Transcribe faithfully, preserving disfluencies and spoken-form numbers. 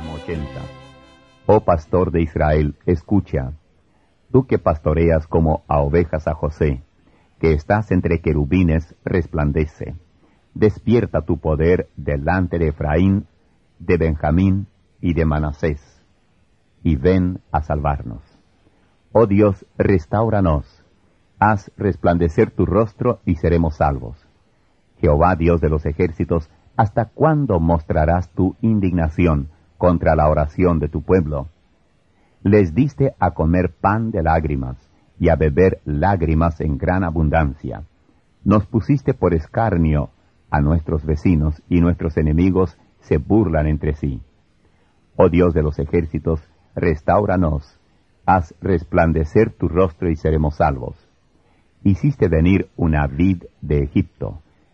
Salmo ochenta. Oh pastor de Israel, escucha, tú que pastoreas como a ovejas a José, que estás entre querubines, resplandece. Despierta tu poder delante de Efraín, de Benjamín y de Manasés, y ven a salvarnos. Oh Dios, restáuranos, haz resplandecer tu rostro y seremos salvos. Jehová, Dios de los ejércitos, ¿hasta cuándo mostrarás tu indignación contra la oración de tu pueblo? Les diste a comer pan de lágrimas, y a beber lágrimas en gran abundancia. Nos pusiste por escarnio a nuestros vecinos, y nuestros enemigos se burlan entre sí. Oh Dios de los ejércitos, restáuranos, haz resplandecer tu rostro y seremos salvos. Hiciste venir una vid de Egipto,